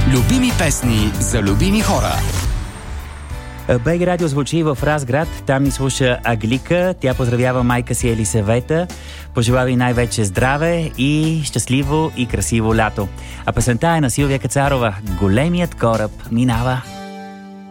Любими песни за любими хора. БГ Радио звучи в Разград. Там ни слуша Аглика. Тя поздравява майка си Елисавета. Пожелава и най-вече здраве и щастливо и красиво лято. А песента е на Силвия Кацарова. Големият кораб минава.